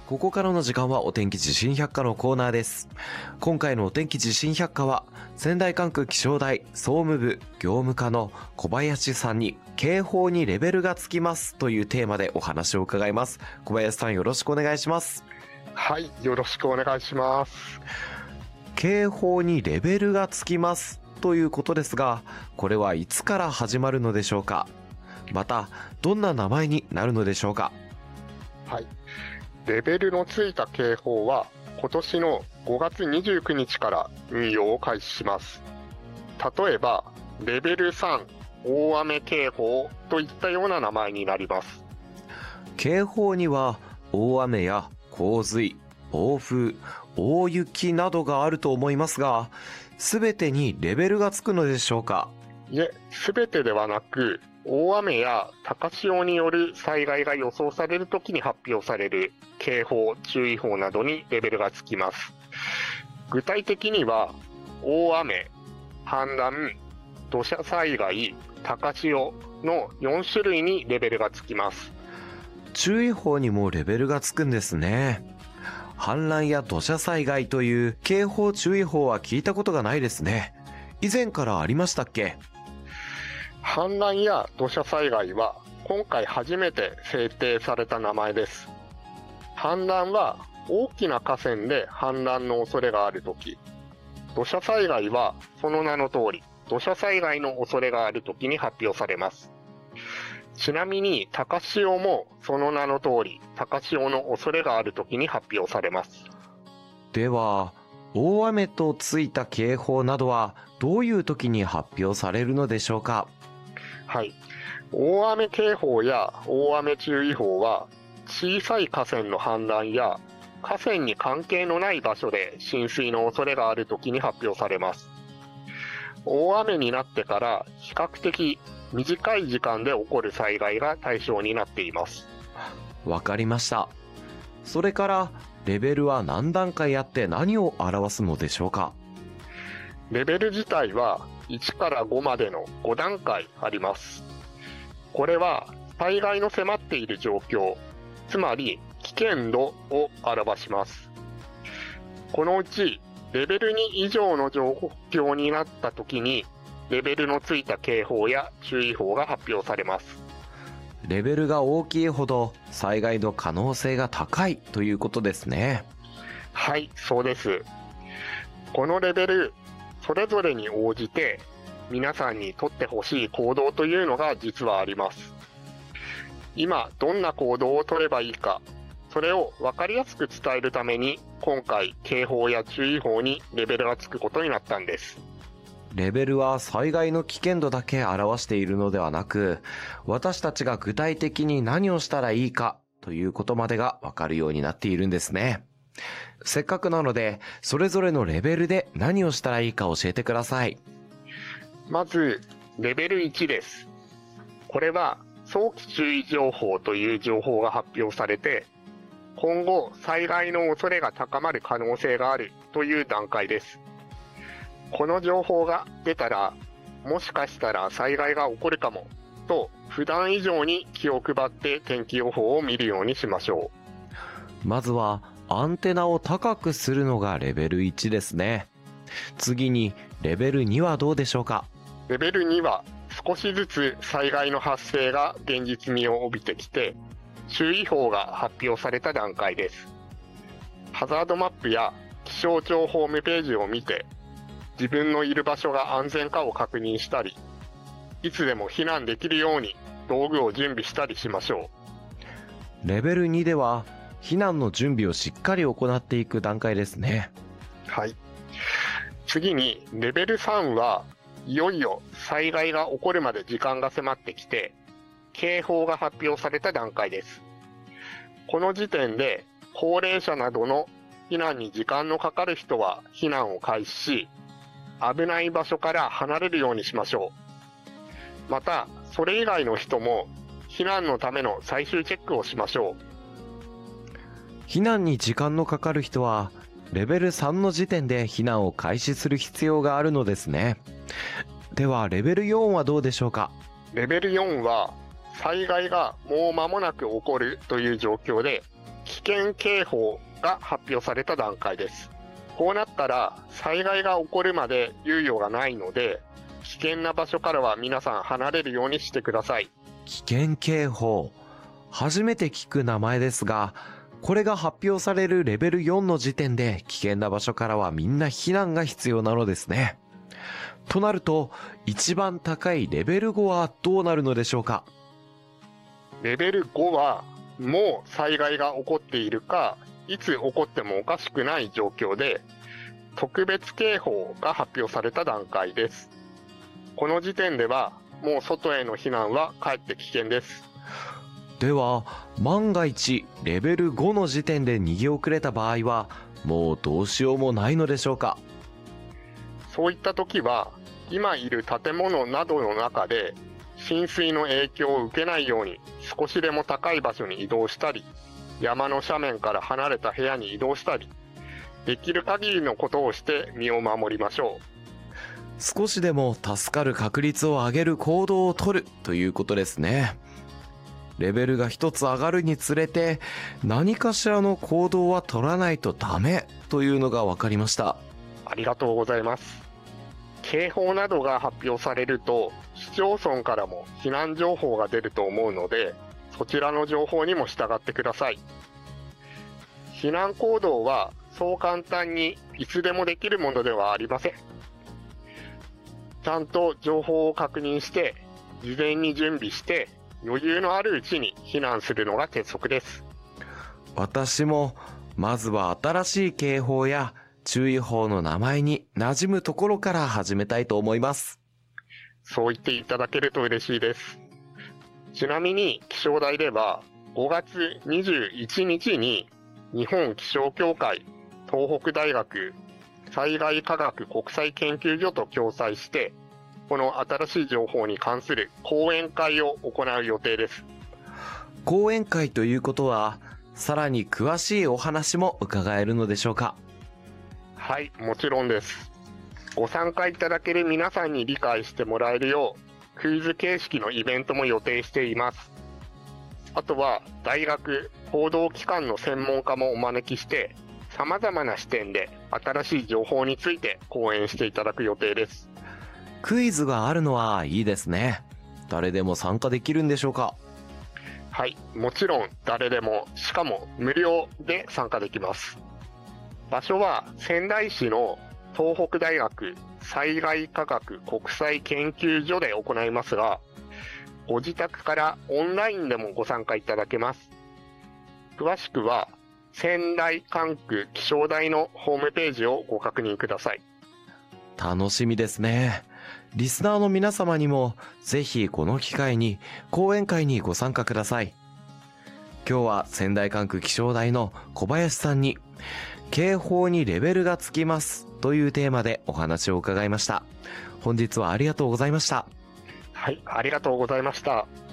ここからの時間はお天気地震百科のコーナーです。今回のお天気地震百科は仙台管区気象台総務部業務課の小林さんに警報にレベルがつきますというテーマでお話を伺います。小林さん、よろしくお願いします。 はい、よろしくお願いします。 警報にレベルがつきますということですが、これはいつから始まるのでしょうか。またどんな名前になるのでしょうか。 はい、レベルのついた警報は今年の5月29日から運用を開始します。例えばレベル3大雨警報といったような名前になります。 警報には大雨や洪水、暴風、大雪などがあると思いますが、すべてにレベルがつくのでしょうか。 いえ、すべてではなく、大雨や高潮による災害が予想されるときに発表される警報、注意報などにレベルがつきます。具体的には、大雨、氾濫、土砂災害、高潮の4種類にレベルがつきます。 注意報にもレベルがつくんですね。氾濫や土砂災害という警報注意報は聞いたことがないですね。以前からありましたっけ？ 氾濫や土砂災害は今回初めて制定された名前です。氾濫は大きな河川で氾濫の恐れがあるとき、土砂災害はその名の通り土砂災害の恐れがあるときに発表されます。ちなみに高潮もその名の通り高潮の恐れがあるときに発表されます。 では、大雨とついた警報などはどういう時に発表されるのでしょうか。 はい、大雨警報や大雨注意報は小さい河川の氾濫や河川に関係のない場所で浸水の恐れがあるときに発表されます。大雨になってから比較的短い時間で起こる災害が対象になっています。 わかりました。それからレベルは何段階あって何を表すのでしょうか。 レベル自体は1から5までの5段階あります。これは災害の迫っている状況、つまり危険度を表します。このうちレベル2以上の状況になったときにレベルのついた警報や注意報が発表されます。 レベルが大きいほど災害の可能性が高いということですね。 はい、そうです。このレベルそれぞれに応じて皆さんにとってほしい行動というのが実はあります。今どんな行動を取ればいいか、それを分かりやすく伝えるために今回警報や注意報にレベルがつくことになったんです。 レベルは災害の危険度だけ表しているのではなく、私たちが具体的に何をしたらいいかということまでが分かるようになっているんですね。せっかくなので、それぞれのレベルで何をしたらいいか教えてください。 まず、レベル1です。これは早期注意情報という情報が発表されて、今後災害の恐れが高まる可能性があるという段階です。この情報が出たら、もしかしたら災害が起こるかもと普段以上に気を配って天気予報を見るようにしましょう。まずはアンテナを高くするのがレベル1ですね。次にレベル2はどうでしょうか。 レベル2は少しずつ災害の発生が現実味を帯びてきて、注意報が発表された段階です。ハザードマップや気象庁ホームページを見て、自分のいる場所が安全かを確認したり、いつでも避難できるように道具を準備したりしましょう。レベル2では避難の準備をしっかり行っていく段階ですね。 はい。次にレベル3はいよいよ災害が起こるまで時間が迫ってきて、警報が発表された段階です。この時点で高齢者などの避難に時間のかかる人は避難を開始し、危ない場所から離れるようにしましょう。また、それ以外の人も避難のための最終チェックをしましょう。避難に時間のかかる人はレベル3の時点で避難を開始する必要があるのですね。ではレベル4はどうでしょうか。 レベル4は災害がもう間もなく起こるという状況で、 危険警報が発表された段階です。こうなったら災害が起こるまで猶予がないので、危険な場所からは皆さん離れるようにしてください。 危険警報。初めて聞く名前ですが、これが発表されるレベル4の時点で危険な場所からはみんな避難が必要なのですね。となると、一番高いレベル5はどうなるのでしょうか？ レベル5はもう災害が起こっているか、いつ起こってもおかしくない状況で、特別警報が発表された段階です。この時点ではもう外への避難はかえって危険です。 では、万が一レベル5の時点で逃げ遅れた場合は、もうどうしようもないのでしょうか？ そういった時は、今いる建物などの中で浸水の影響を受けないように少しでも高い場所に移動したり、山の斜面から離れた部屋に移動したり、できる限りのことをして身を守りましょう。 少しでも助かる確率を上げる行動をとるということですね。レベルが一つ上がるにつれて、何かしらの行動は取らないとダメというのが分かりました。 ありがとうございます。警報などが発表されると、市町村からも避難情報が出ると思うので、そちらの情報にも従ってください。避難行動はそう簡単にいつでもできるものではありません。ちゃんと情報を確認して、事前に準備して、余裕のあるうちに避難するのが鉄則です。 私もまずは新しい警報や注意報の名前に馴染むところから始めたいと思います。 そう言っていただけると嬉しいです。ちなみに気象台では5月21日に日本気象協会、東北大学、災害科学国際研究所と共催して、この新しい情報に関する講演会を行う予定です。 講演会ということは、さらに詳しいお話も伺えるのでしょうか？ はい、もちろんです。ご参加いただける皆さんに理解してもらえるよう、クイズ形式のイベントも予定しています。あとは、大学、報道機関の専門家もお招きして、様々な視点で新しい情報について講演していただく予定です。 クイズがあるのはいいですね。誰でも参加できるんでしょうか？ はい、もちろん誰でも、しかも無料で参加できます。場所は仙台市の東北大学災害科学国際研究所で行いますが、ご自宅からオンラインでもご参加いただけます。詳しくは仙台管区気象台のホームページをご確認ください。 楽しみですね。リスナーの皆様にもぜひこの機会に講演会にご参加ください。今日は仙台管区気象台の小林さんに警報にレベルがつきますというテーマでお話を伺いました。本日はありがとうございました。 はい、ありがとうございました。